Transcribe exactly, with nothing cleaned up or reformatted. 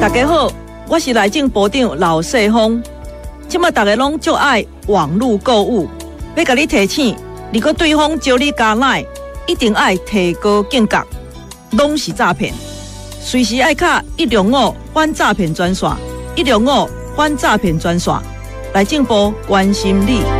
大家好，我是内政部长老世峰。即马大家拢就爱网络购物，要甲你提醒，如果对方招你加赖，一定爱提高警觉，拢是诈骗。随时爱卡一零五反诈骗专线，一零五反诈骗专线，内政部关心你。